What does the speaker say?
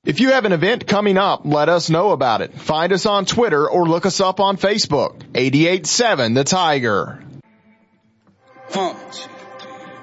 If you have an event coming up, let us know about it. Find us on Twitter or look us up on Facebook. 88.7 The Tiger. Punch.